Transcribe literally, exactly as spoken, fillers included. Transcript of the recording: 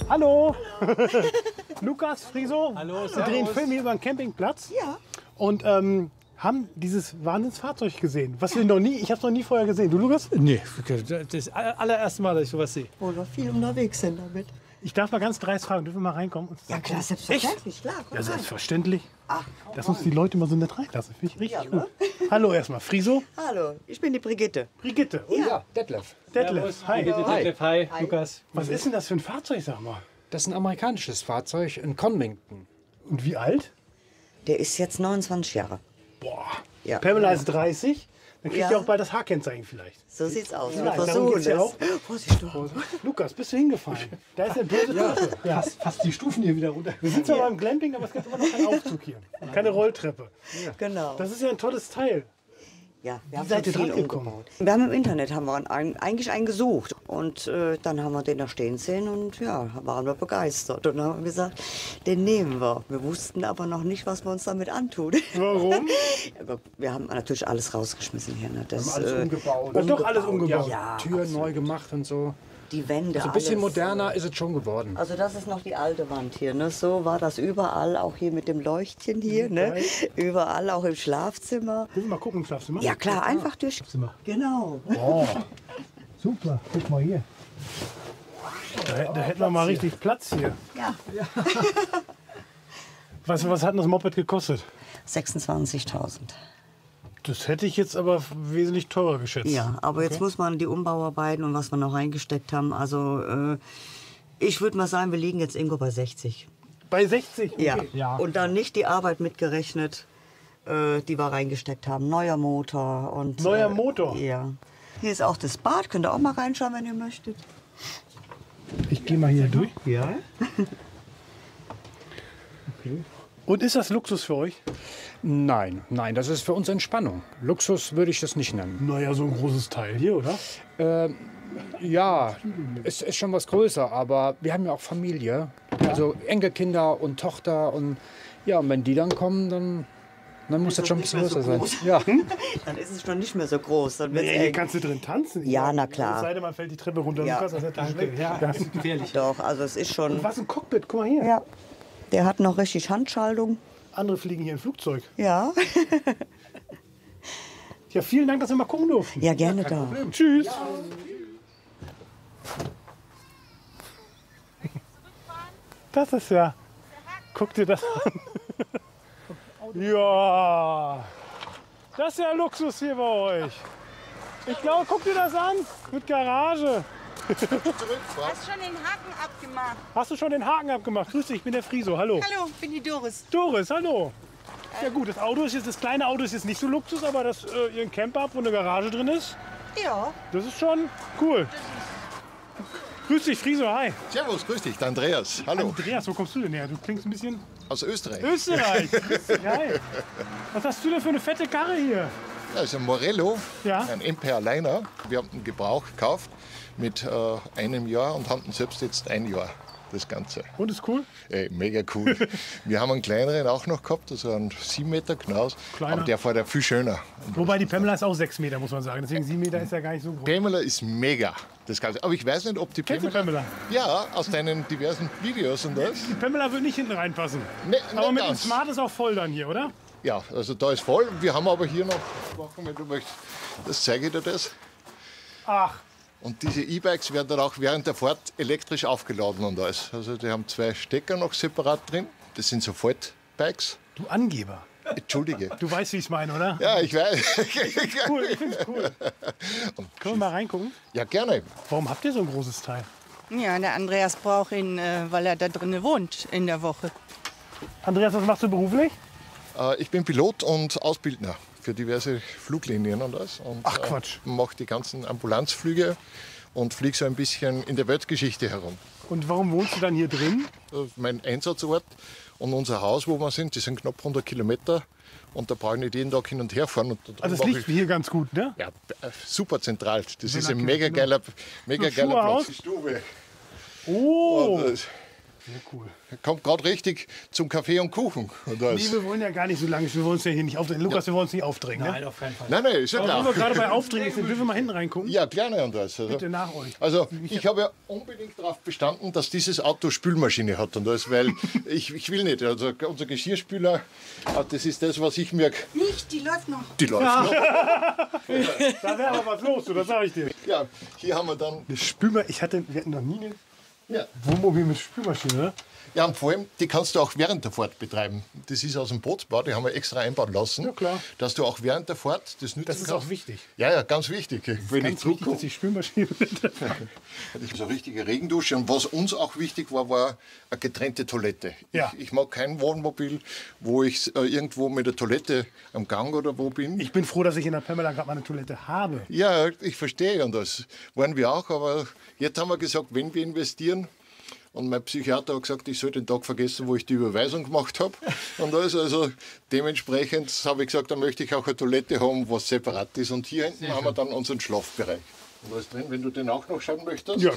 Hallo! Lukas, Friso. Hallo, wir drehen Film hier über einen Campingplatz. Ja. Und ähm, haben dieses Wahnsinnsfahrzeug gesehen. Was wir noch nie, ich habe es noch nie vorher gesehen. Du, Lukas? Nee, das allererste Mal, dass ich sowas sehe. Wo wir viel unterwegs sind damit. Ich darf mal ganz dreist fragen, dürfen wir mal reinkommen? Und Ja klar, selbstverständlich, klar. Komm Ja, rein. selbstverständlich. Ach, Dass uns die Leute immer so nett reinlassen. Finde ich richtig Ja, ne? gut. Hallo erstmal, Friso. hallo, ich bin die Brigitte. Brigitte. Und Ja, Detlef. Detlef. Hi. Hi. Hi, Lukas. Was ist denn das für ein Fahrzeug, sag mal? Das ist ein amerikanisches Fahrzeug in Convington. Und wie alt? Der ist jetzt neunundzwanzig Jahre. Boah. Ja. Pamela ist dreißig. Dann kriegt Ja. ihr auch bald das H-Kennzeichen vielleicht. So sieht's aus. Wir Ja, darum versuchen geht's ja es. auch. Vorsicht doch. Lukas, bist du hingefallen? Da ist eine böse Treppe. Ja. Fast, fast die Stufen hier wieder runter. Wir sind zwar beim Glamping, aber es gibt immer noch keinen Aufzug hier. Keine Rolltreppe. Genau. Das ist ja ein tolles Teil. Ja, wir haben seid schon ihr viel dran gekommen? umgebaut. Wir haben im Internet haben wir einen, eigentlich einen gesucht. Und äh, dann haben wir den da stehen sehen und ja, waren wir begeistert. Und dann haben wir gesagt, den nehmen wir. Wir wussten aber noch nicht, was wir uns damit antun. Warum? Aber wir haben natürlich alles rausgeschmissen hier. Ne? Das, Alles äh, umgebaut. Und doch alles umgebaut. Ja, Türen neu gemacht und so. die Wände, Also ein bisschen alles. moderner ist es schon geworden. Also das ist noch die alte Wand hier. Ne? So war das überall, auch hier mit dem Leuchtchen hier. Ne? Überall, auch im Schlafzimmer. Dürfen wir mal gucken im Schlafzimmer? Ja klar, einfach durch. Genau. Oh, super. Guck mal hier. Da, da hätten wir mal richtig Platz hier. Ja. Was, was hat denn das Moped gekostet? sechsundzwanzigtausend. Das hätte ich jetzt aber wesentlich teurer geschätzt. Ja, aber jetzt muss man die Umbauarbeiten und was wir noch reingesteckt haben. Also äh, ich würde mal sagen, wir liegen jetzt irgendwo bei sechzig. Bei sechzig? Okay. Ja. ja. Und dann nicht die Arbeit mitgerechnet, äh, die wir reingesteckt haben. Neuer Motor und. Neuer äh, Motor? Ja. Hier ist auch das Bad. Könnt ihr auch mal reinschauen, wenn ihr möchtet. Ich gehe mal hier durch. Ja. Und ist das Luxus für euch? Nein, nein, das ist für uns Entspannung. Luxus würde ich das nicht nennen. Naja, so ein großes Teil hier, oder? Ja, es ist schon was größer, aber wir haben ja auch Familie. Also Enkelkinder und Tochter. Und ja, und wenn die dann kommen, dann, dann muss das schon ein bisschen größer sein. Ja. Dann ist es schon nicht mehr so groß. Dann wird's Nee, hier eng. kannst du drin tanzen. Ja, na Es klar. sei denn, man fällt die Treppe runter. Ja. Lukas, das ist natürlich schlecht. Ja. Das ist gefährlich. Doch, also es ist schon. Was ein Cockpit, guck mal hier. Ja. Der hat noch richtig Handschaltung. Andere fliegen hier im Flugzeug. Ja. Ja, vielen Dank, dass wir mal gucken durften. Ja, gerne da. Tschüss. Das ist ja. Guck dir das an. Ja. Das ist ja Luxus hier bei euch. Ich glaube, guck dir das an. Mit Garage. Hast schon den Haken abgemacht. Hast du schon den Haken abgemacht? Grüß dich, ich bin der Friso. Hallo. Hallo, bin die Doris. Doris, hallo. Ja gut, das Auto ist jetzt, das kleine Auto ist jetzt nicht so Luxus, aber dass äh, ihr einen Camper habt, wo eine Garage drin ist, Ja, das ist schon cool. Grüß dich, Friso, hi. Servus, grüß dich, der Andreas. Hallo, Andreas, wo kommst du denn her? Du klingst ein bisschen aus Österreich. Österreich. Geil. Was hast du denn für eine fette Karre hier? Ja, ist ein Morello, Ja. ein M P Liner. Wir haben den Gebrauch gekauft mit äh, einem Jahr und haben selbst jetzt ein Jahr, das Ganze. Und ist cool? Ey, mega cool. Wir haben einen kleineren auch noch gehabt, also einen sieben Meter Knaus, Kleiner. aber der fährt ja viel schöner. Wobei die Pamela ist auch sechs Meter, muss man sagen. Deswegen sieben Meter ist ja gar nicht so groß. Pamela ist mega, das Ganze. Aber ich weiß nicht, ob die Kennst du Pamela... Pamela? Ja, aus deinen diversen Videos und das. Die Pamela wird nicht hinten reinpassen. Nee, Aber nicht mit dem ganz. Smart ist auch voll dann hier, oder? Ja, also da ist voll. Wir haben aber hier noch, wenn du möchtest, das zeige ich dir das. Ach, Und diese E-Bikes werden dann auch während der Fahrt elektrisch aufgeladen und alles. Also die haben zwei Stecker noch separat drin. Das sind so Faltbikes. du Angeber. Entschuldige. Du weißt, wie ich es meine, oder? Ja, ich weiß. Cool, ich finde es cool. Können wir mal reingucken? Ja, gerne. Warum habt ihr so ein großes Teil? ja, der Andreas braucht ihn, äh, weil er da drinnen wohnt in der Woche. Andreas, was machst du beruflich? Äh, Ich bin Pilot und Ausbildner für diverse Fluglinien und alles. Und, Ach, Quatsch. Äh, mache die ganzen Ambulanzflüge und fliege so ein bisschen in der Weltgeschichte herum. Und warum wohnst du dann hier drin? Das ist mein Einsatzort und unser Haus, wo wir sind, die sind knapp hundert Kilometer. Und da brauche ich nicht jeden Tag hin und her fahren. Und darum Also es mache liegt hier ganz gut, ne? Ja, äh, super zentral. Das ist na, ein mega genau. geiler, mega So geiler Schuhe aus? Platz. Stube. Oh, Und, äh, Sehr cool. Kommt gerade richtig zum Kaffee und Kuchen. Und das. Nee, wir wollen ja gar nicht so lange, wir wollen uns ja hier nicht aufdrängen. Lukas, wir wollen uns nicht aufdrängen. Ne? Nein, auf keinen Fall. Nein, nein, ist ja Aber wenn wir klar. gerade bei Aufdrängen sind, dürfen wir mal hinten reingucken? Ja, gerne und das. Also, Bitte nach euch. also ich habe ja unbedingt darauf bestanden, dass dieses Auto Spülmaschine hat und das, weil ich, ich will nicht. Also unser Geschirrspüler, das ist das, was ich mir... Nicht, die läuft noch. Die läuft noch. Da wäre aber was los, das sage ich dir. Ja, hier haben wir dann... Eine Spülmaschine, ich hatte, wir hatten noch nie eine Ja. Wohnmobil mit Spülmaschine, ne? Ja, und vor allem, die kannst du auch während der Fahrt betreiben. Das ist aus dem Bootsbau, die haben wir extra einbauen lassen. Ja, klar. Dass du auch während der Fahrt das nutzen Das ist kannst. auch wichtig. Ja, ja, ganz wichtig. Wenn ich Ganz wichtig, zurückkomme. dass die Spülmaschine Das ist eine richtige Regendusche. Und was uns auch wichtig war, war eine getrennte Toilette. Ja. Ich, ich mag kein Wohnmobil, wo ich äh, irgendwo mit der Toilette am Gang oder wo bin. Ich bin froh, dass ich in der Pamela gerade mal eine Toilette habe. Ja, ich verstehe und das waren wir auch. Aber jetzt haben wir gesagt, wenn wir investieren, und mein Psychiater hat gesagt, ich soll den Tag vergessen, wo ich die Überweisung gemacht habe. Und das, also dementsprechend habe ich gesagt, da möchte ich auch eine Toilette haben, was separat ist. Und hier hinten haben wir dann unseren Schlafbereich. Und da ist drin, wenn du den auch noch schauen möchtest. Ja,